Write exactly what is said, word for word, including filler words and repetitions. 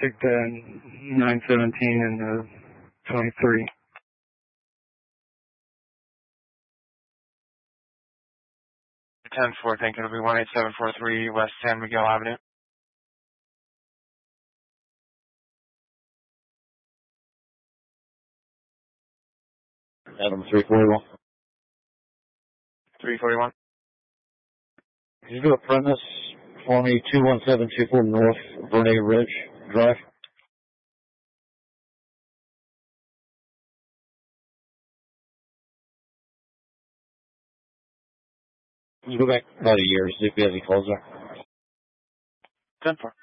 take the nine seventeen and the twenty-three. ten four, thank you. It'll be one eight seven four three West San Miguel Avenue. Adam three forty-one. three forty-one. Can you do a premise for me, two one seven two four North Vernay Ridge Drive? Can you go back about a year, see if you have any calls there? ten four.